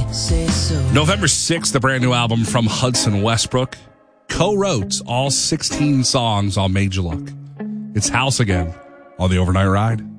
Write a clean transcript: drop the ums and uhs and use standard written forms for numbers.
November 6th, the brand new album from Hudson Westbrook. Co-wrote all 16 songs on Made You Look. It's House again on the Overnight Ride.